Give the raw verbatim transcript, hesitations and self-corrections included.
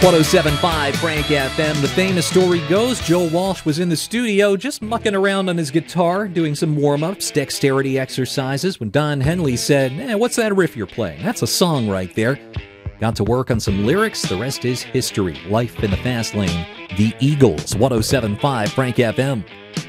one oh seven point five Frank F M. The famous story goes Joe Walsh was in the studio just mucking around on his guitar, doing some warm-ups, dexterity exercises, when Don Henley said, eh, what's that riff you're playing? That's a song right there. Got to work on some lyrics. The rest is history. Life in the fast lane. The Eagles, one oh seven point five Frank F M.